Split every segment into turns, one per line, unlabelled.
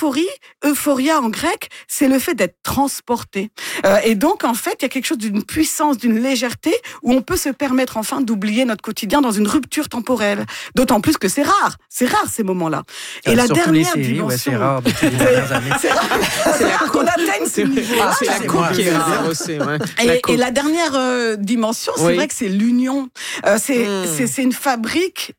euphoria en grec, c'est le fait d'être transporté. Et donc, en fait, il y a quelque chose d'une puissance, d'une légèreté où on peut se permettre enfin d'oublier notre quotidien dans une rupture temporelle. D'autant plus que c'est rare ces moments-là. Et la dernière dimension...
Ouais, c'est rare depuis les dernières années.
C'est rare qu'on atteigne ce niveau-là.
C'est la coupe qui est rare aussi. Ouais.
Et la dernière dimension, c'est vrai que c'est l'union. C'est une fabrique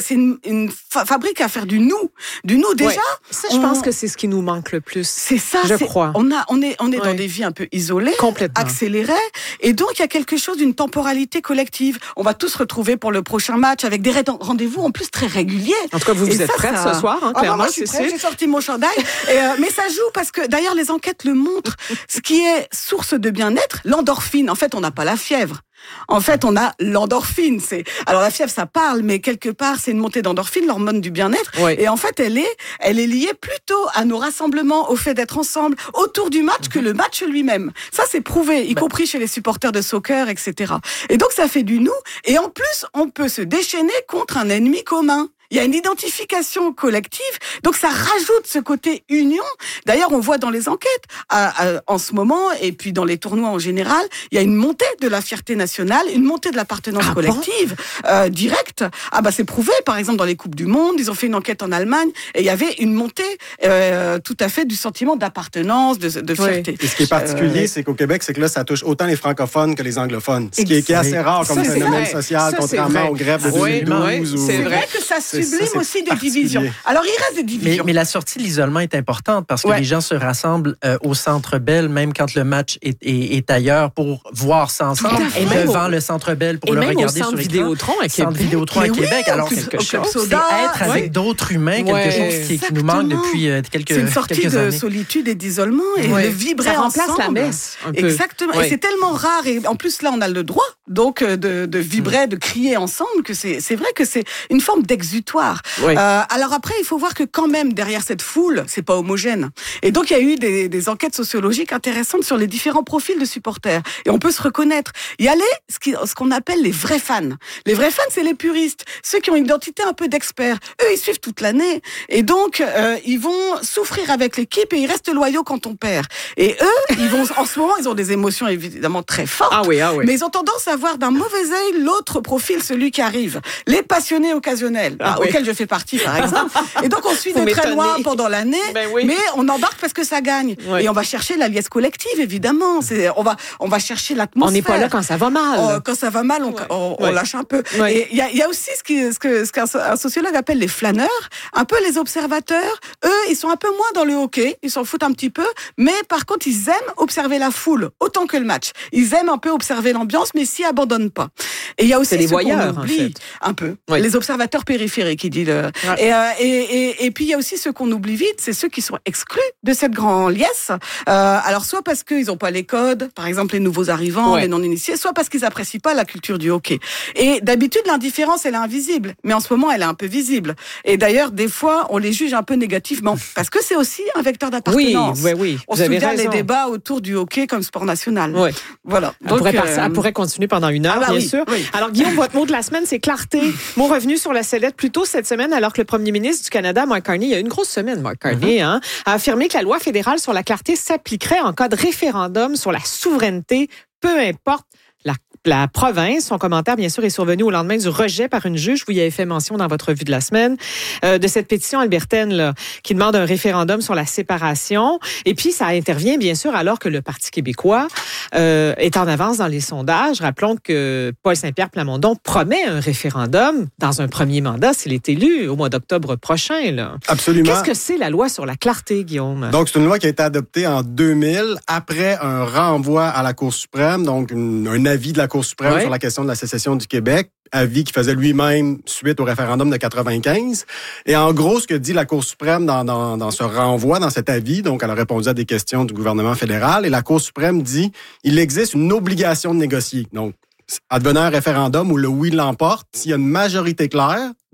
fabrique à faire du nous. Du nous, déjà.
Ça, je pense que c'est ce qui nous manque le plus.
C'est ça.
Je crois.
On est dans des vies un peu isolées, accélérées. Et donc, il y a quelque chose d'une temporalité collective. On va tous se retrouver pour le prochain match avec des rendez-vous en plus très réguliers.
En tout cas, vous êtes prête ce soir, clairement.
Moi, je suis prête, j'ai sorti mon chandail. Mais ça joue parce que, d'ailleurs, les enquêtes le montrent. Ce qui est source de bien-être, l'endorphine. En fait, on n'a pas la fièvre. En fait, on a l'endorphine. Alors la fièvre, ça parle, mais quelque part, c'est une montée d'endorphine, l'hormone du bien-être. Oui. Et en fait, elle est liée plutôt à nos rassemblements, au fait d'être ensemble autour du match que le match lui-même. Ça, c'est prouvé, y compris chez les supporters de soccer, etc. Et donc, ça fait du nous. Et en plus, on peut se déchaîner contre un ennemi commun. Il y a une identification collective, donc ça rajoute ce côté union. D'ailleurs, on voit dans les enquêtes, en ce moment, et puis dans les tournois en général, il y a une montée de la fierté nationale, une montée de l'appartenance collective directe. C'est prouvé, par exemple, dans les Coupes du Monde, ils ont fait une enquête en Allemagne, et il y avait une montée tout à fait du sentiment d'appartenance, de fierté.
Et ce qui est particulier, c'est qu'au Québec, c'est que là, ça touche autant les francophones que les anglophones, ce qui est assez rare comme phénomène social, contrairement aux grèves de 2012.
C'est vrai que ça sublime aussi des divisions. Alors, il reste des divisions.
Mais la sortie de l'isolement est importante parce que les gens se rassemblent au Centre Bell, même quand le match est ailleurs, pour voir ça ensemble, devant le Centre Bell, pour le regarder sur l'écran.
Centre Vidéotron à Québec.
Alors, quelque chose, c'est être avec d'autres humains, quelque chose qui nous manque depuis quelques années.
C'est une sortie de solitude et d'isolement et de vibrer ensemble.
Ça remplace la messe.
Exactement. Et c'est tellement rare. Et en plus, là, on a le droit donc de vibrer, de crier ensemble, que c'est vrai que c'est une forme d'exutoire. Alors après, il faut voir que quand même, derrière cette foule, c'est pas homogène. Et donc, il y a eu des enquêtes sociologiques intéressantes sur les différents profils de supporters. Et on peut se reconnaître. Il y a ce qu'on appelle les vrais fans. Les vrais fans, c'est les puristes. Ceux qui ont une identité un peu d'experts. Eux, ils suivent toute l'année. Et donc, ils vont souffrir avec l'équipe et ils restent loyaux quand on perd. Et eux, en ce moment, ils ont des émotions évidemment très fortes. Mais ils ont tendance à voir d'un mauvais œil l'autre profil, celui qui arrive. Les passionnés occasionnels, auxquels je fais partie, par exemple. Et donc, on suit de très loin pendant l'année, mais on embarque parce que ça gagne. Et on va chercher la liesse collective, évidemment. On va chercher l'atmosphère.
On n'est pas là quand ça va mal.
Quand ça va mal, on lâche un peu. Et il y a aussi ce qu'un sociologue appelle les flâneurs, un peu les observateurs. Eux, ils sont un peu moins dans le hockey, ils s'en foutent un petit peu, mais par contre, ils aiment observer la foule, autant que le match. Ils aiment un peu observer l'ambiance, mais s'y abandonnent pas. Et il y a aussi
les voyeurs, qu'on oublie,
un peu. Les observateurs périphériques, il dit. Et puis, il y a aussi ceux qu'on oublie vite, c'est ceux qui sont exclus de cette grande liesse. Alors, soit parce qu'ils n'ont pas les codes, par exemple les nouveaux arrivants, les non-initiés, soit parce qu'ils n'apprécient pas la culture du hockey. Et d'habitude, l'indifférence, elle est invisible. Mais en ce moment, elle est un peu visible. Et d'ailleurs, des fois, on les juge un peu négativement. Parce que c'est aussi un vecteur d'appartenance.
Oui.
On se souvient les débats autour du hockey comme sport national. Voilà.
Donc, on pourrait continuer pendant une heure, bien sûr. Oui. Alors, Guillaume, votre mot de la semaine, c'est clarté. Mot revenu sur la sellette plus tôt cette semaine, alors que le premier ministre du Canada, Mark Carney, il y a une grosse semaine, Mark Carney, a affirmé que la loi fédérale sur la clarté s'appliquerait en cas de référendum sur la souveraineté, peu importe la province. Son commentaire, bien sûr, est survenu au lendemain du rejet par une juge, vous y avez fait mention dans votre revue de la semaine, de cette pétition albertaine là, qui demande un référendum sur la séparation. Et puis, ça intervient, bien sûr, alors que le Parti québécois est en avance dans les sondages. Rappelons que Paul Saint-Pierre Plamondon promet un référendum dans un premier mandat s'il est élu au mois d'octobre prochain. Là.
Absolument.
Qu'est-ce que c'est la loi sur la clarté, Guillaume?
Donc, c'est une loi qui a été adoptée en 2000 après un renvoi à la Cour suprême, donc un avis de la Cour suprême sur la question de la sécession du Québec, avis qu'il faisait lui-même suite au référendum de 95. Et en gros, ce que dit la Cour suprême dans ce renvoi, dans cet avis, donc elle a répondu à des questions du gouvernement fédéral, et la Cour suprême dit il existe une obligation de négocier. Donc, advenant un référendum où le oui l'emporte, s'il y a une majorité claire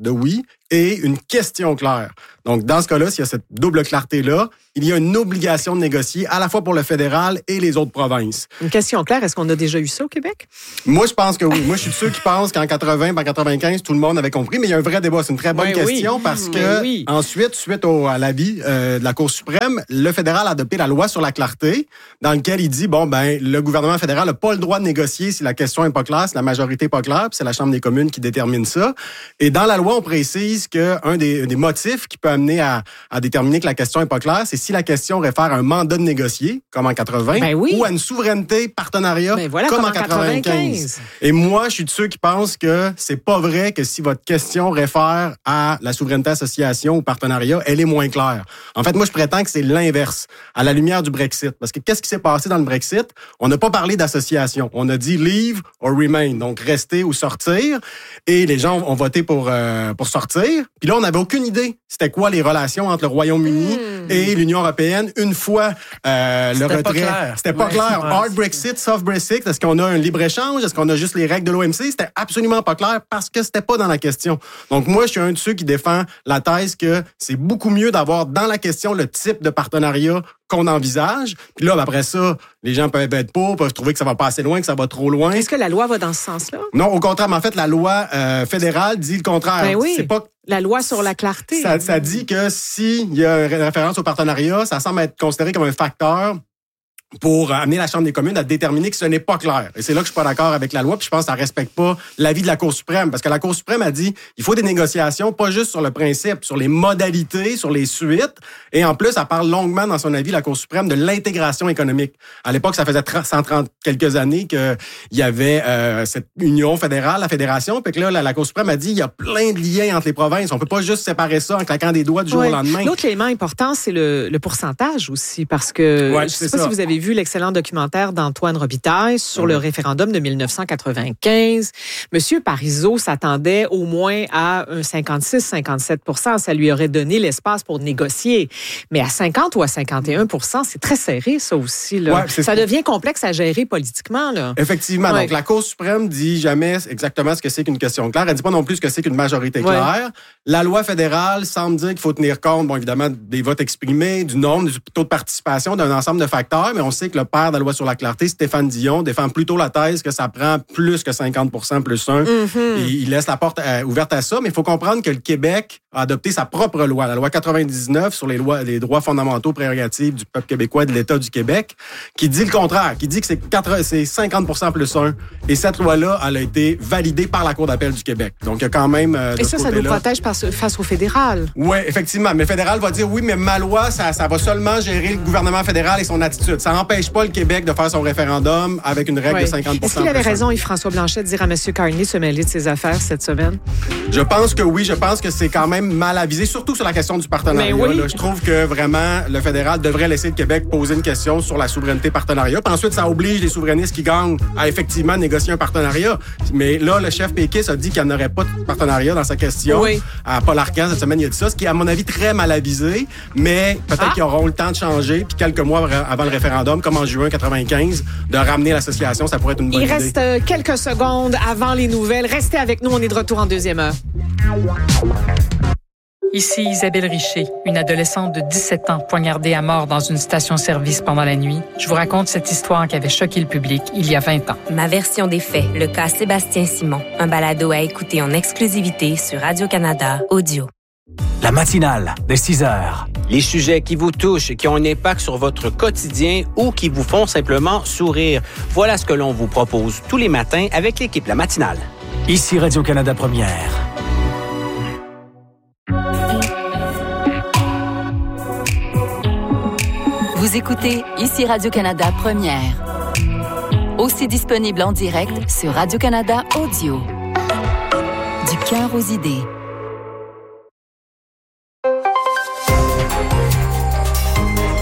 de oui et une question claire. Donc, dans ce cas-là, s'il y a cette double clarté-là, il y a une obligation de négocier à la fois pour le fédéral et les autres provinces.
Une question claire, est-ce qu'on a déjà eu ça au Québec?
Moi, je pense que oui. Moi, je suis de ceux qui pensent qu'en 80, en 95, tout le monde avait compris, mais il y a un vrai débat. C'est une très bonne question parce que ensuite, suite à l'avis de la Cour suprême, le fédéral a adopté la loi sur la clarté dans laquelle il dit, le gouvernement fédéral n'a pas le droit de négocier si la question n'est pas claire, si la majorité n'est pas claire, puis c'est la Chambre des communes qui détermine ça. Et dans la loi, on précise qu'un des motifs qui peut amener à déterminer que la question n'est pas claire, c'est si la question réfère à un mandat de négocier, comme en 80, ou à une souveraineté partenariat, comme en 95. Et moi, je suis de ceux qui pensent que c'est pas vrai que si votre question réfère à la souveraineté association ou partenariat, elle est moins claire. En fait, moi, je prétends que c'est l'inverse, à la lumière du Brexit. Parce que qu'est-ce qui s'est passé dans le Brexit? On n'a pas parlé d'association. On a dit leave or remain, donc rester ou sortir. Et les gens ont voté pour sortir. Puis là, on n'avait aucune idée c'était quoi les relations entre le Royaume-Uni et l'Union européenne une fois le retrait. C'était pas clair. Hard Brexit, soft Brexit, est-ce qu'on a un libre-échange? Est-ce qu'on a juste les règles de l'OMC? C'était absolument pas clair parce que c'était pas dans la question. Donc moi, je suis un de ceux qui défend la thèse que c'est beaucoup mieux d'avoir dans la question le type de partenariat qu'on envisage. Puis là, après ça, les gens peuvent être pour, peuvent trouver que ça va pas assez loin, que ça va trop loin.
Est-ce que la loi va dans ce sens-là?
Non, au contraire. Mais en fait, la loi fédérale dit le contraire.
Ben oui.
C'est pas
la loi sur la clarté.
Ça dit que s'il y a une référence au partenariat, ça semble être considéré comme un facteur pour amener la Chambre des communes à déterminer que ce n'est pas clair. Et c'est là que je suis pas d'accord avec la loi, puis je pense que ça respecte pas l'avis de la Cour suprême, parce que la Cour suprême a dit il faut des négociations, pas juste sur le principe, sur les modalités, sur les suites, et en plus, elle parle longuement dans son avis, la Cour suprême, de l'intégration économique. À l'époque, ça faisait 130 quelques années qu'il y avait cette union fédérale, la fédération, puis que là, la Cour suprême a dit il y a plein de liens entre les provinces, on peut pas juste séparer ça en claquant des doigts du jour au lendemain.
L'autre élément important, c'est le pourcentage aussi, parce que je sais pas si vous avez vu l'excellent documentaire d'Antoine Robitaille sur le référendum de 1995. Monsieur Parizeau s'attendait au moins à un 56-57 %. Ça lui aurait donné l'espace pour négocier. Mais à 50 ou à 51 %, c'est très serré, ça aussi. Là. Ouais, ça devient complexe à gérer politiquement. Là.
Effectivement. Donc, la Cour suprême dit jamais exactement ce que c'est qu'une question claire. Elle dit pas non plus ce que c'est qu'une majorité claire. La loi fédérale semble dire qu'il faut tenir compte, évidemment, des votes exprimés, du nombre, du taux de participation, d'un ensemble de facteurs, mais on sait que le père de la loi sur la clarté, Stéphane Dion, défend plutôt la thèse que ça prend plus que 50 % plus 1. Et il laisse la porte ouverte à ça, mais il faut comprendre que le Québec a adopté sa propre loi, la loi 99 sur les droits fondamentaux prérogatives du peuple québécois et de l'État du Québec, qui dit le contraire, qui dit que c'est 50 % plus 1. Et cette loi-là, elle a été validée par la Cour d'appel du Québec. Donc, il y a quand même...
Et ça nous protège face au fédéral.
Oui, effectivement. Mais le fédéral va dire, oui, mais ma loi, ça va seulement gérer le gouvernement fédéral et son attitude. Ça n'empêche pas le Québec de faire son référendum avec une règle de 50 %.
Est-ce qu'il avait raison, Yves-François Blanchet, de dire à M. Carney de se mêler de ses affaires cette semaine?
Je pense que oui. Je pense que c'est quand même mal avisé, surtout sur la question du partenariat. Là, je trouve que vraiment, le fédéral devrait laisser le Québec poser une question sur la souveraineté partenariat. Puis ensuite, ça oblige les souverainistes qui gagnent à effectivement négocier un partenariat. Mais là, le chef péquiste a dit qu'il n'y en aurait pas de partenariat dans sa question. À Paul Arcand, cette semaine, il a dit ça, ce qui est, à mon avis, très mal avisé. Mais peut-être qu'ils auront le temps de changer. Puis quelques mois avant le référendum, comme en juin 95, de ramener l'association, ça pourrait être une bonne idée.
Il reste quelques secondes avant les nouvelles. Restez avec nous, on est de retour en deuxième heure.
Ici Isabelle Richer, une adolescente de 17 ans poignardée à mort dans une station-service pendant la nuit. Je vous raconte cette histoire qui avait choqué le public il y a 20 ans.
Ma version des faits, le cas Sébastien Simon. Un balado à écouter en exclusivité sur Radio-Canada Audio.
La matinale de 6 heures.
Les sujets qui vous touchent, qui ont un impact sur votre quotidien ou qui vous font simplement sourire. Voilà ce que l'on vous propose tous les matins avec l'équipe La Matinale.
Ici Radio-Canada Première.
Vous écoutez Ici Radio-Canada Première. Aussi disponible en direct sur Radio-Canada Audio. Du cœur aux idées.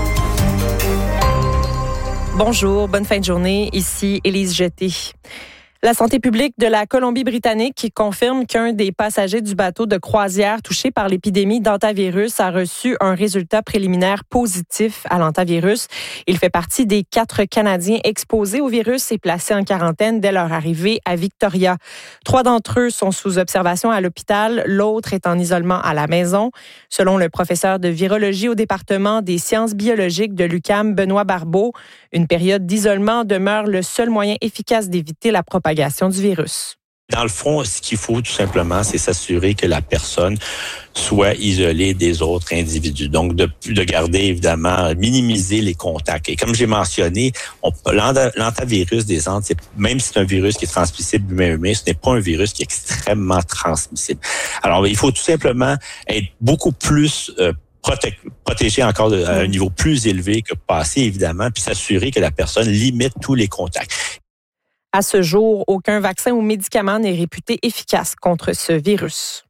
Bonjour, bonne fin de journée. Ici Élise Jeté.
La santé publique de la Colombie-Britannique confirme qu'un des passagers du bateau de croisière touché par l'épidémie d'hantavirus a reçu un résultat préliminaire positif à l'hantavirus. Il fait partie des 4 Canadiens exposés au virus et placés en quarantaine dès leur arrivée à Victoria. 3 d'entre eux sont sous observation à l'hôpital, l'autre est en isolement à la maison. Selon le professeur de virologie au département des sciences biologiques de l'UQAM, Benoît Barbeau, une période d'isolement demeure le seul moyen efficace d'éviter la propagation du virus.
Dans le fond, ce qu'il faut tout simplement, c'est s'assurer que la personne soit isolée des autres individus. Donc, de garder, évidemment, minimiser les contacts. Et comme j'ai mentionné, l'hantavirus des Andes, même si c'est un virus qui est transmissible humain-humain, ce n'est pas un virus qui est extrêmement transmissible. Alors, il faut tout simplement être beaucoup plus protéger encore à un niveau plus élevé que passé, évidemment, puis s'assurer que la personne limite tous les contacts.
À ce jour, aucun vaccin ou médicament n'est réputé efficace contre ce virus.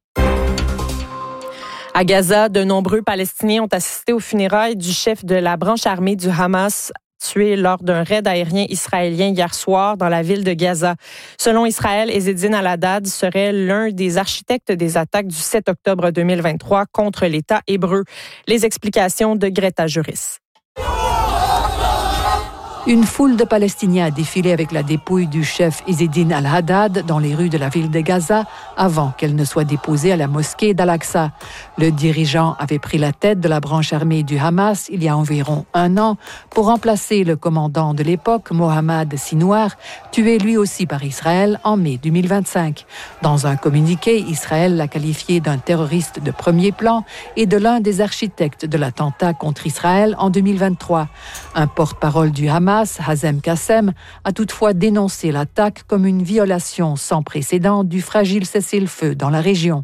À Gaza, de nombreux Palestiniens ont assisté aux funérailles du chef de la branche armée du Hamas, tué lors d'un raid aérien israélien hier soir dans la ville de Gaza. Selon Israël, Ezzedine Al-Haddad serait l'un des architectes des attaques du 7 octobre 2023 contre l'État hébreu. Les explications de Greta Juris.
Une foule de Palestiniens a défilé avec la dépouille du chef Ezzedine Al-Haddad dans les rues de la ville de Gaza avant qu'elle ne soit déposée à la mosquée d'Al-Aqsa. Le dirigeant avait pris la tête de la branche armée du Hamas il y a environ 1 an pour remplacer le commandant de l'époque, Mohammad Sinwar, tué lui aussi par Israël en mai 2025. Dans un communiqué, Israël l'a qualifié d'un terroriste de premier plan et de l'un des architectes de l'attentat contre Israël en 2023. Un porte-parole du Hamas, Hazem Kassem, a toutefois dénoncé l'attaque comme une violation sans précédent du fragile cessez-le-feu dans la région.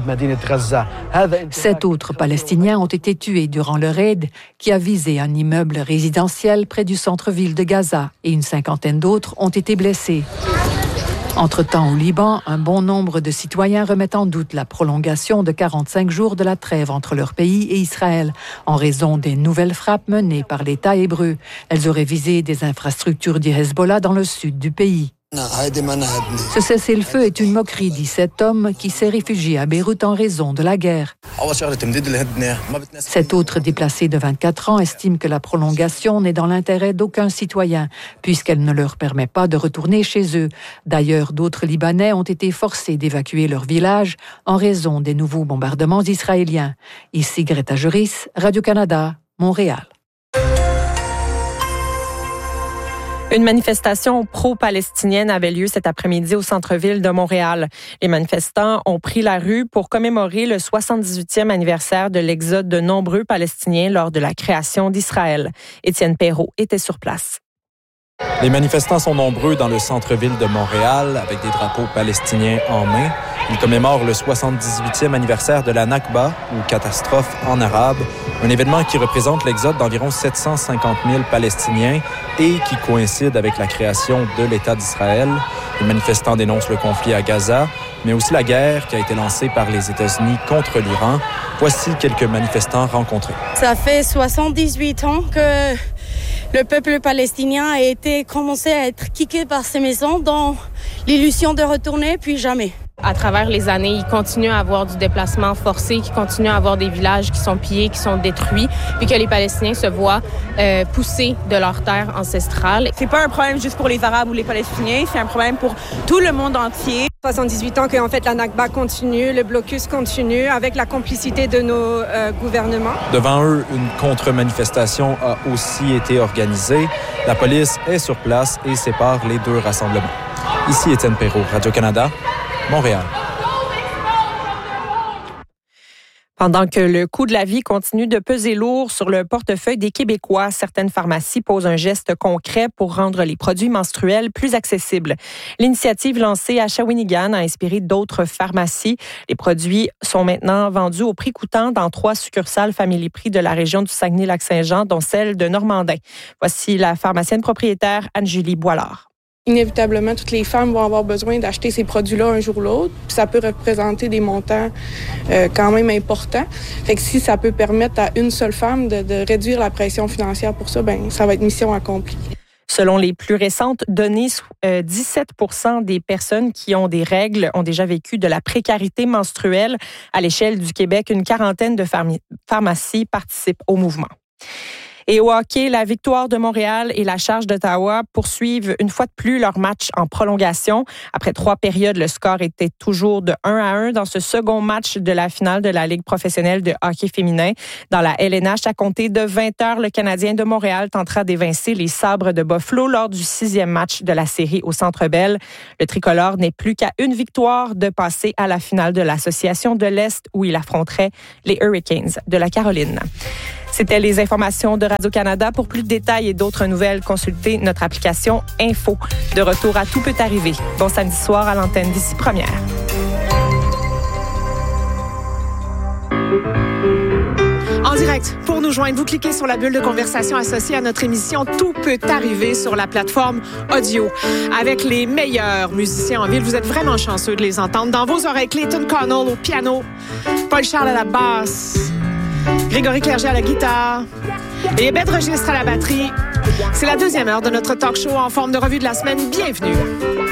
7 autres Palestiniens ont été tués durant le raid qui a visé un immeuble résidentiel près du centre-ville de Gaza et une 50aine d'autres ont été blessés. Entre-temps, au Liban, un bon nombre de citoyens remettent en doute la prolongation de 45 jours de la trêve entre leur pays et Israël, en raison des nouvelles frappes menées par l'État hébreu. Elles auraient visé des infrastructures du Hezbollah dans le sud du pays. Ce cessez-le-feu est une moquerie, dit cet homme qui s'est réfugié à Beyrouth en raison de la guerre. Cet autre déplacé de 24 ans estime que la prolongation n'est dans l'intérêt d'aucun citoyen, puisqu'elle ne leur permet pas de retourner chez eux. D'ailleurs, d'autres Libanais ont été forcés d'évacuer leur village en raison des nouveaux bombardements israéliens. Ici Greta Juris, Radio-Canada, Montréal.
Une manifestation pro-palestinienne avait lieu cet après-midi au centre-ville de Montréal. Les manifestants ont pris la rue pour commémorer le 78e anniversaire de l'exode de nombreux Palestiniens lors de la création d'Israël. Étienne Perrault était sur place.
Les manifestants sont nombreux dans le centre-ville de Montréal avec des drapeaux palestiniens en main. Ils commémorent le 78e anniversaire de la Nakba, ou catastrophe en arabe, un événement qui représente l'exode d'environ 750 000 Palestiniens et qui coïncide avec la création de l'État d'Israël. Les manifestants dénoncent le conflit à Gaza, mais aussi la guerre qui a été lancée par les États-Unis contre l'Iran. Voici quelques manifestants rencontrés.
Ça fait 78 ans que le peuple palestinien a été commencé à être kické par ses maisons dans l'illusion de retourner, puis jamais.
À travers les années, il continue à avoir du déplacement forcé, qu'il continue à avoir des villages qui sont pillés, qui sont détruits, puis que les Palestiniens se voient poussés de leur terre ancestrale.
C'est pas un problème juste pour les Arabes ou les Palestiniens, c'est un problème pour tout le monde entier. 78 ans qu'en fait la Nakba continue, le blocus continue avec la complicité de nos gouvernements.
Devant eux, une contre-manifestation a aussi été organisée. La police est sur place et sépare les deux rassemblements. Ici Étienne Perrault, Radio-Canada, Montréal.
Pendant que le coût de la vie continue de peser lourd sur le portefeuille des Québécois, certaines pharmacies posent un geste concret pour rendre les produits menstruels plus accessibles. L'initiative lancée à Shawinigan a inspiré d'autres pharmacies. Les produits sont maintenant vendus au prix coûtant dans 3 succursales Family Prix de la région du Saguenay-Lac-Saint-Jean, dont celle de Normandin. Voici la pharmacienne propriétaire Anne-Julie Boilard.
Inévitablement, toutes les femmes vont avoir besoin d'acheter ces produits-là un jour ou l'autre. Puis ça peut représenter des montants quand même importants. Fait que si ça peut permettre à une seule femme de réduire la pression financière pour ça, ben ça va être mission accomplie.
Selon les plus récentes données, 17% des personnes qui ont des règles ont déjà vécu de la précarité menstruelle. À l'échelle du Québec, une quarantaine de pharmacies participent au mouvement. Et au hockey, la Victoire de Montréal et la Charge d'Ottawa poursuivent une fois de plus leur match en prolongation. Après 3 périodes, le score était toujours de 1-1 dans ce second match de la finale de la Ligue professionnelle de hockey féminin. Dans la LNH, à compter de 20h, le Canadien de Montréal tentera d'évincer les Sabres de Buffalo lors du 6e match de la série au Centre Bell. Le tricolore n'est plus qu'à une victoire de passer à la finale de l'Association de l'Est où il affronterait les Hurricanes de la Caroline. C'était les informations de Radio-Canada. Pour plus de détails et d'autres nouvelles, consultez notre application Info. De retour à Tout peut arriver. Bon samedi soir à l'antenne d'Ici Première.
En direct, pour nous joindre, vous cliquez sur la bulle de conversation associée à notre émission Tout peut arriver sur la plateforme audio. Avec les meilleurs musiciens en ville, vous êtes vraiment chanceux de les entendre. Dans vos oreilles, Clayton Connell au piano, Paul Charles à la basse, Grégory Clerget à la guitare et Ebed Registre à la batterie. C'est la 2e heure de notre talk show en forme de revue de la semaine. Bienvenue.